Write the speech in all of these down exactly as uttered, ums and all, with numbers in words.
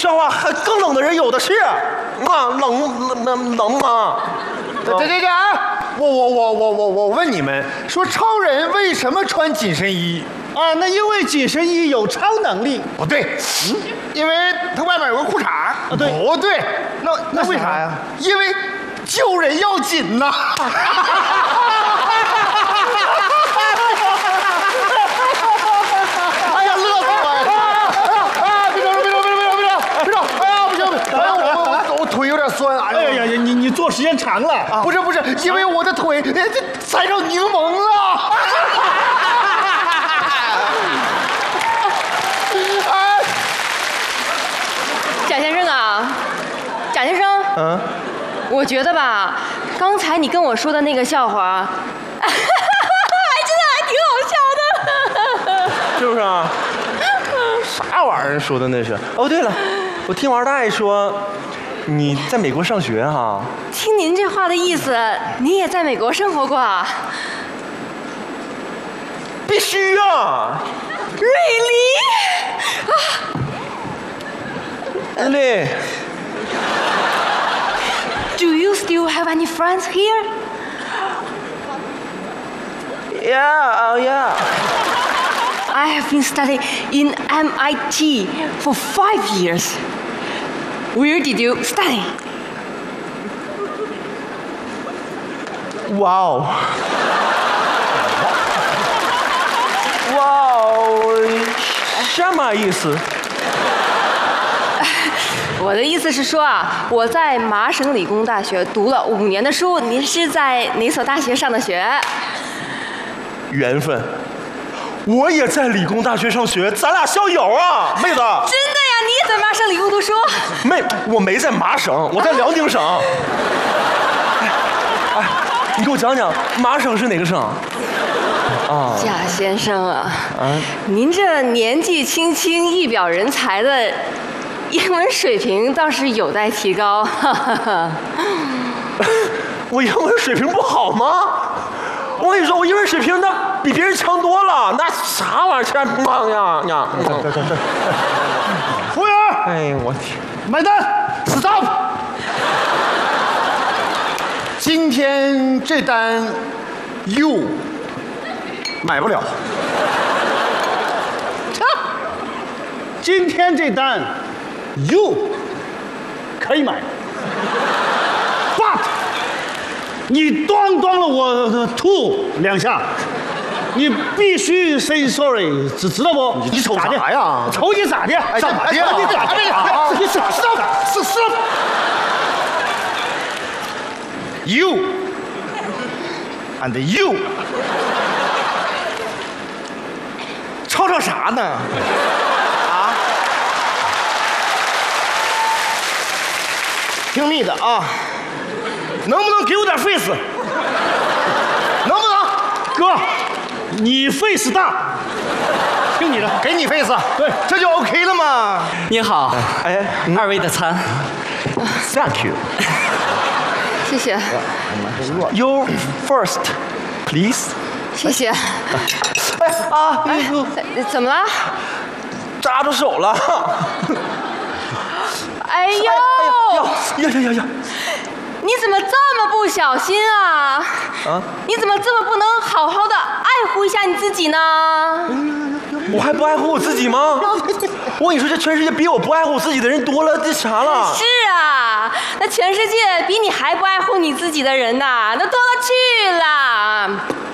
笑话还更冷的人有的是，啊，冷冷冷吗？ 对对对对啊！我我我我我我问你们，说超人为什么穿紧身衣？ 啊，那因为紧身衣有超能力。 不对，嗯，因为它外面有个裤衩。啊， 对， 不对，那那为啥呀？因为救人要紧呐。哎呀，乐死我了！啊，别动，别动，别动，别动，别动，别动！哎呀，不行，哎呀，我我我腿有点酸。 哎呀呀，你你坐时间长了啊！ 不是不是，因为我的腿这踩上柠檬了。 贾先生啊，贾先生， 嗯， 我觉得吧，刚才你跟我说的那个笑话，还真的还挺好笑的。 是不是啊？啥玩意儿说的那是？哦，对了，我听王二大爷说，你在美国上学哈？ 听您这话的意思，你也在美国生活过啊？ 必须啊 ！Really？ 啊 ！Really？ Do you still have any friends here? Yeah, oh yeah. I have been studying in M I T for five years. Where did you study? Wow. Wow， 什么意思？ 我的意思是说啊，我在麻省理工大学读了五年的书。您是在哪所大学上的学？ 缘分。我也在理工大学上学，咱俩校友啊，妹子。真的呀？你也在麻省理工读书？ 妹，我没在麻省，我在辽宁省。哎，哎，你给我讲讲麻省是哪个省？啊， 贾先生啊，啊您这年纪轻轻、一表人才的英文水平倒是有待提高。哈哈哈。 我英文水平不好吗？我跟你说，我英文水平那比别人强多了，那啥玩意儿？钱忙呀呀！ 服务员， 哎，我天， 买单 ，stop！ 今天这单 ，you 买不了。 今天这单 ，you 可以买 ，but 你咣咣了我吐两下，你必须 say sorry， 知知道不？ 你瞅啥呀？ 瞅你咋的？ 哎， 咋的？ 你咋的？你咋的？是是。You and you， 吵吵啥呢？啊？听你的啊，能不能给我点 face？ 能不能？ 哥，你 face 大，听你的， 给你 face， 对， 这就 OK 了吗？ 您好， 哎， 二位的餐。 Thank you。 谢谢。 You first, please。 谢谢。 哎啊， 哎，怎么了？ 扎着手了。 哎呦！ 呀呀呀呀！ 你怎么这么不小心啊？啊？你怎么这么不能好好的爱护一下你自己呢？ 我还不爱护我自己吗？我跟你说，这全世界比我不爱护我自己的人多了，这啥了？ 是啊，那全世界比你还不爱护你自己的人呐，那多了去了。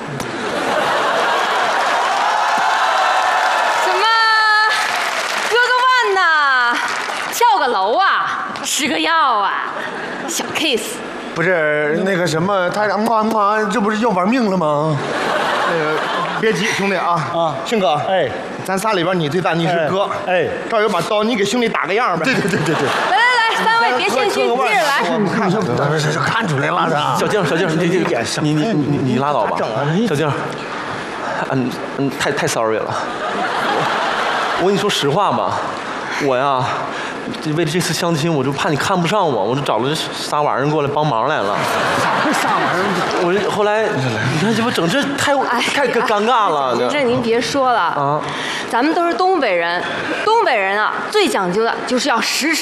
什么？割个腕呐？跳个楼啊？吃个药啊？小 case。 不是那个什么，他妈妈，这不是要玩命了吗？那个别急，兄弟啊啊，迅哥， 哎， 咱仨里边你最大，你是哥， 哎， 这儿有把刀，你给兄弟打个样呗。对对对对对。 来来来，三位别谦虚，接着来。 你看，这看出来了，这小静，小静，你你你你你拉倒吧，小静，嗯嗯，太太 sorry 了。我跟你说实话吧，我呀。为了这次相亲，我就怕你看不上我，我就找了这仨玩意儿过来帮忙来了。 这仨玩意儿， 我后来你看这不整这太太尴尬了。 这您别说了啊，咱们都是东北人，东北人啊最讲究的就是要实时。